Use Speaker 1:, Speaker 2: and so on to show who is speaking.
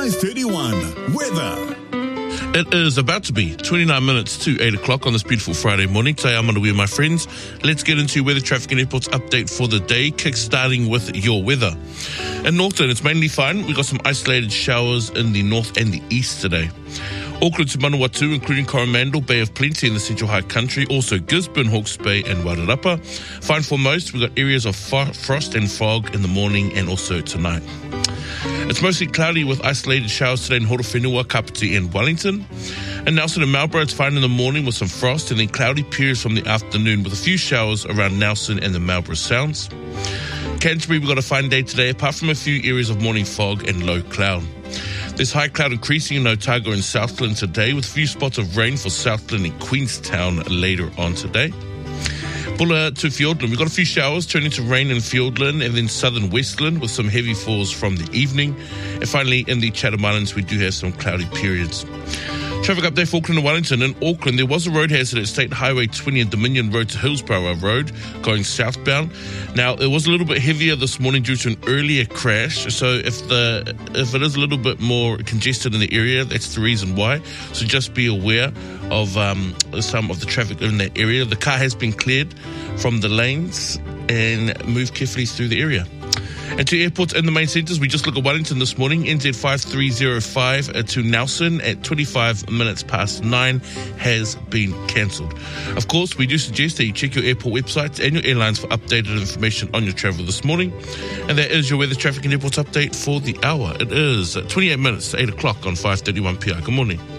Speaker 1: 5:31 weather.
Speaker 2: It is about to be 29 minutes to 8 o'clock on this beautiful Friday morning. Today I'm underway, my friends. Let's get into weather, traffic and airports update for the day, kick-starting with your weather. In Northern, it's mainly fine. We've got some isolated showers in the north and the east today. Auckland to Manawatu, including Coromandel, Bay of Plenty in the Central High Country, also Gisborne, Hawke's Bay and Wairarapa. Fine for most. We've got areas of frost and fog in the morning and also tonight. It's mostly cloudy with isolated showers today in Horowhenua, Kapiti and Wellington. In Nelson and Marlborough, it's fine in the morning with some frost and then cloudy periods from the afternoon with a few showers around Nelson and the Marlborough Sounds. Canterbury, we've got a fine day today, apart from a few areas of morning fog and low cloud. There's high cloud increasing in Otago and Southland today with a few spots of rain for Southland and Queenstown later on today. Bulla to Fiordland, we've got a few showers turning to rain in Fiordland and then southern Westland with some heavy falls from the evening. And finally, in the Chatham Islands, we do have some cloudy periods. Traffic update for Auckland and Wellington. In Auckland, there was a road hazard at State Highway 20 and Dominion Road to Hillsborough Road going southbound. Now, it was a little bit heavier this morning due to an earlier crash. So if it is a little bit more congested in the area, that's the reason why. So just be aware of some of the traffic in that area. The car has been cleared from the lanes and move carefully through the area. And to airports in the main centres, we just look at Wellington this morning. NZ 5305 to Nelson at 25 minutes past 9 has been cancelled. Of course, we do suggest that you check your airport websites and your airlines for updated information on your travel this morning. And that is your weather, traffic and airports update for the hour. It is 28 minutes to 8 o'clock on 5:31 PI. Good morning.